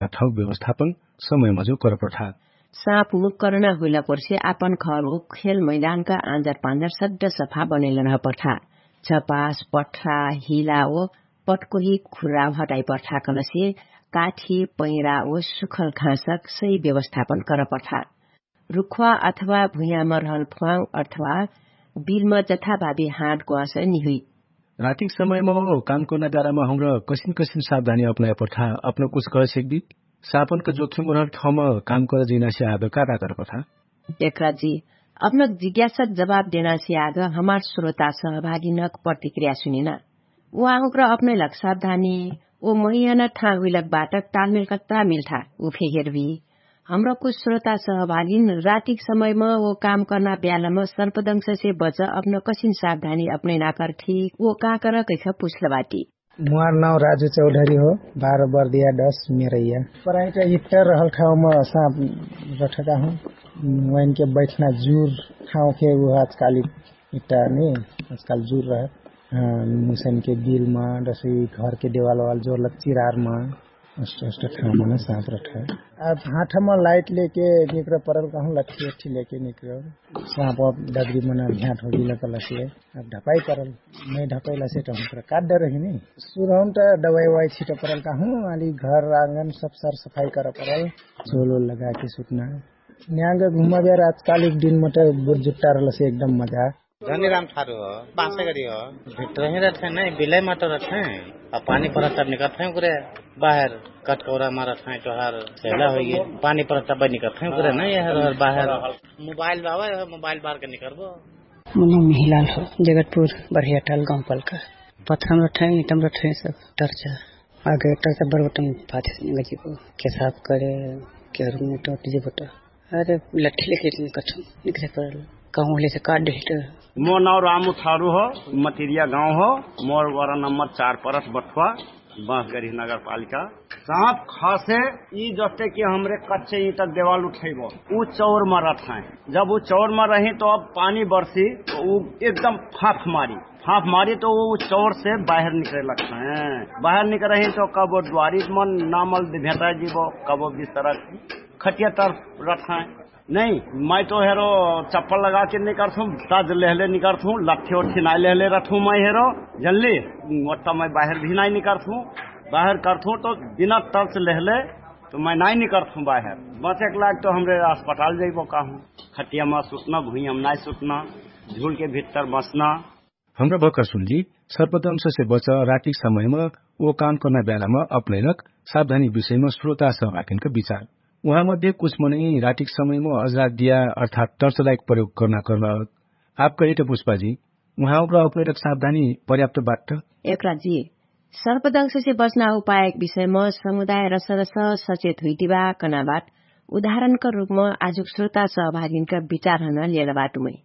ठाउँ व्यवस्थापन समय मजो कर पर्था साँप मुख करना हुइला पर्से आपन घर हो खेल मैदान का आंजर पांजर सड्ड सफा बनेल रह पर्था छपास पठा हिला ओ पटकोही खुरा हटाई पर्था कलसे काठी पैरा ओ सुखल घाँसक सही व्यवस्थापन कर पर्था रुखवा अथवा भुइँमा रहल फुवाउ अथवा बिलमा जथाभावी हाट गुवास निहुई रातिक समयमा काम गर्न बेलामा हाम्रो कसिन सावधानी अपनाए पर्था आफ्नो कुछ कर सक्दी सापनको जोखिम रहल ठाउँमा काम कर जिनासे आग काटा कर पर्था एकराजी अपना जिज्ञासा जवाब देना से आग हमार श्रोता सहभागी नक प्रतिक्रिया सुनिना वहाँ र अपने लग सावधानी ओ महिना ठा हुइलक बाटक तालमेल कत्ता मिल्था उफे हेरवी हाम्रो कुछ श्रोता सहभागी रातिक समयमा वो काम करना ब्यालामा सर्पदंश से बच अपना कसिन सावधानी अपने नाकर ठीक वो का कर कैख पुछल बाटी मुहार नाम राजू चौधरी हो 12 बर्दिया 10 मेरैया पराइट इटर रहल ठाउँमा साँप रठका हूँ वैन के बैठना जुर ठाउँ के वो आजकल इटा ने आजकल जुर रहे मुसन के बिल में जैसे घर के देवाल वाल जोर लग चिरार में अष्ट ठाउँमा न साँप रठा अब हाथ में लाइट लेके निकल परल कहूँ लट्ठी लेके निकलो साँप डगरी मना झाट हो गिला कलसे अब ढपाई परल नहीं ढपाईला से तो हम काट डर रही नहीं सुरहम तो दवाई ववाई छिटो परल कहूँ अली घर आंगन सब सर सफाई कर परल सोलो लगा के सुतना न्यांग घुमा बेर आजकल एक दिन मत बुरजुट्टा रहल से एकदम मजा धनीराम थारू हो पासे करी हो भितर ही रहते नहीं बिलाई मत रहते अब पानी पर तब निकलते हैं पूरे बाहर कटकोरा मारत हैं तो हर सहला हो गई पानी पर तब निकलते हैं पूरे नहीं है बाहर मोबाइल बाबा मोबाइल बाहर के निकलबो मुन्ना मिहिलाल हो जगतपुर बरहियाटाल गांव पलका पत्थर रखे ईटम रखे सब टर्चा आगे टर्चा बरबटन पाथे गजी को के साफ करे के रूम तो टीजे बटा अरे लट्ठी लेके कछु निकले पर कहूँ ले से काट दे मोर नाम रामू थारू हो मटिरिया गांव हो मोर वारा नंबर 4 परस बठवा बांसगढ़ी नगर पालिका सांप खासे ई जस्ते कि हमरे कच्चे ईंट देवाल उठेबो उ चौर में रखे जब वो चौर में रही तो अब पानी बरसी तो वो एकदम फाफ मारी तो वो चौर से बाहर निकले लगते हैं बाहर निकल रही तो कब वो द्वारी मन नामल भेटा जीवो कब वो बिस्तर खटिया तरफ रखे नहीं मैं तो हेरो चप्पल लगा के नहीं करथूं ताज लेहले नहीं करथूं लट्ठी उठी नहीं लेहले रखूं मैं हेरो जल्दी मोटा मैं बाहर भी नहीं करथूं बाहर करथूं तो बिना तर्च लेहले तो मैं नहीं करथूं बाहर बस एक लाख तो हमरे अस्पताल जाइबो कहूं खटिया में सुतना भुइया में नहीं सुतना झूल के भीतर बसना हमरा भर्खर सुनली सर्पदंश से बच रातिक समयमा वो काम गर्न बेलामा अपनैलक सावधानी विषयमा श्रोता सहभागीका विचार वहाँ मध्ये कुछ मनै रातिक समयमा अजरा दिया अर्थात टर्च लाइट प्रयोग गर्न आप कहे तो पुष्पाजी वहाँ अपने सावधानी पर्याप्त बाट एकराजी सर्पदंश से बचना उपाय विषयमा समुदाय रस सचेत हुइदिबा कनाबाट उदाहरणका रूपमा आजुक श्रोता सहभागीका विचार हन लिएर बाटुमै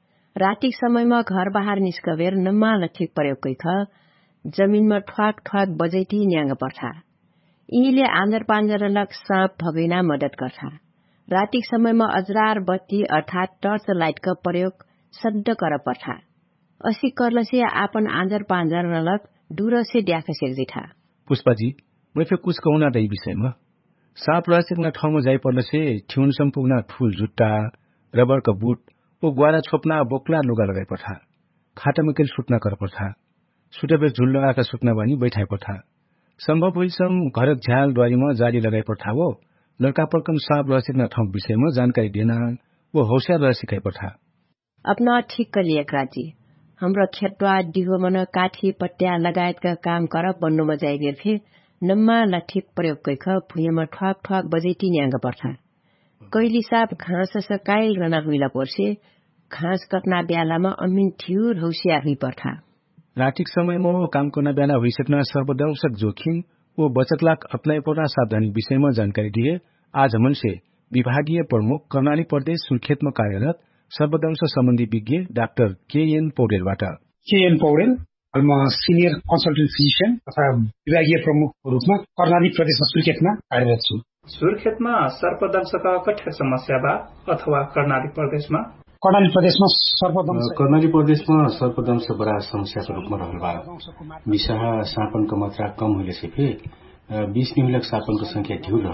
रातिक समयमा घर बाहर निस्कबेर नम्मा लठिक प्रयोग कैख जमिनमा ठ्वाक बजैती न्याङ पर्था यीले आन्जर पान्जर लग साँप भगैना मदद गर्छ रातिक समयमा अजरार बत्ती अर्थात टर्च लाइटका प्रयोग सड्ड कर पर्छ असी करलसे आपन आन्जर पान्जर लग दूर से द्याख सेक्जिठा पुष्पाजी मैं फिर कुछ कहूना दई विषयमा साँप रहसेक्ना ठाउँमा जाइ पर्लसे ठ्युनसम्म पुग्न ठूल जुत्ता रबरका बुट ओ ग्वारा छोप्ना बोक्ला लुगा लगाइ पर्छ खाटामा केल सुत्न कर पर्छ सुटेबेर झुल लगाएका सुत्न भनी बैठाइ पर्छ संभव होइसम्म घरक झ्याल द्वारीमा जाली लगाइ पर्छ हो लड़का पल्कन साँप रहसेक्ना ठाउँ विषयमा जानकारी देना वो होशियार रह सिकाइ पर्छ अपना ठीक कलिए क्राची हाम्रो खेतवा डिगोमन काठी पट्या लगायतका काम कर बन्नुमा जाइबेर फे नम्मा लठिक प्रयोग कैख भुइँमा ठ्वाक बजैती न्याङ्ग पर्छ कैली साप घाँस सकाइल रना हुइला पर्से घाँस कट्ना ब्यालामा अमिन ठ्युर होशियार हुइ पर्छ रातिक समयमा काम गर्न बेला भइसक्न सर्वदंशक जोखिम वो बचतलाक अपनाइ पर्ना सावधानी विषयमा जानकारी दिए आज मनसे विभागीय प्रमुख कर्णाली प्रदेश सुर्खेतमा कार्यरत सर्वदंश सम्बन्धी विज्ञ डाक्टर केएन पौडेलबाट केएन पौडेल म सिनियर कन्सल्टेन्ट फिजिशियन तथा विभागीय प्रमुखको रूपमा कर्णाली प्रदेशमा सुर्खेतमा कार्यरत छु सुर्खेतमा सर्पदंशका कठिन समस्या बा अथवा कर्णाली प्रदेशमा सर्पदंश बडा समस्याको रूपमा रहल बा विषह सापनको मात्रा कम हुइले से विष निहुलक सापनको संख्या ढ्युल